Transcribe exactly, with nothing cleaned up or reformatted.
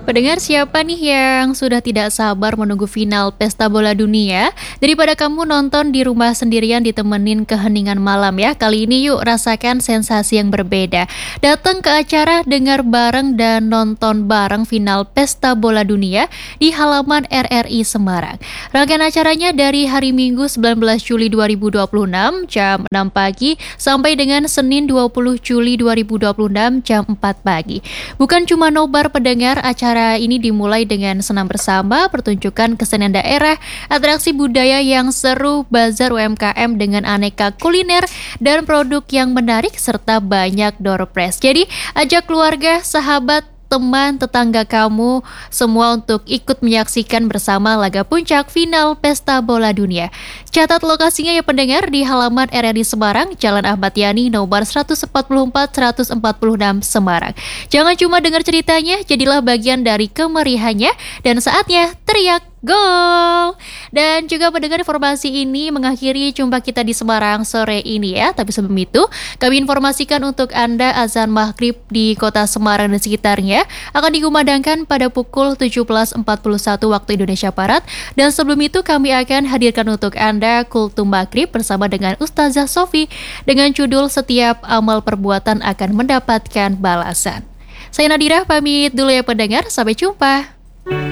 Pendengar, siapa nih yang sudah tidak sabar menunggu final Pesta Bola Dunia? Daripada kamu nonton di rumah sendirian ditemenin keheningan malam ya. Kali ini yuk rasakan sensasi yang berbeda. Datang ke acara, dengar bareng dan nonton bareng final Pesta Bola Dunia di halaman R R I Semarang. Rangkaian acaranya dari hari Minggu sembilan belas Juli dua ribu dua puluh enam jam enam pagi sampai dengan Senin dua puluh Juli dua ribu dua puluh enam jam empat pagi. Bukan cuma nobar pendengar, acara ini dimulai dengan senam bersama, pertunjukan kesenian daerah, atraksi budaya yang seru, bazar U M K M dengan aneka kuliner dan produk yang menarik, serta banyak door prize. Jadi, ajak keluarga, sahabat, teman, tetangga kamu semua untuk ikut menyaksikan bersama laga puncak final Pesta Bola Dunia. Catat lokasinya ya pendengar, di halaman R R I Semarang, Jalan Ahmad Yani nomor seratus empat puluh empat seratus empat puluh enam Semarang. Jangan cuma dengar ceritanya, jadilah bagian dari kemeriahannya dan saatnya teriak gol. Dan juga mendengar informasi ini mengakhiri jumpa kita di Semarang sore ini ya. Tapi sebelum itu, kami informasikan untuk Anda azan maghrib di kota Semarang dan sekitarnya akan dikumandangkan pada pukul tujuh belas empat puluh satu waktu Indonesia Barat. Dan sebelum itu kami akan hadirkan untuk Anda kultum maghrib bersama dengan Ustazah Sofi dengan judul Setiap Amal Perbuatan Akan Mendapatkan Balasan. Saya Nadira pamit dulu ya pendengar, sampai jumpa.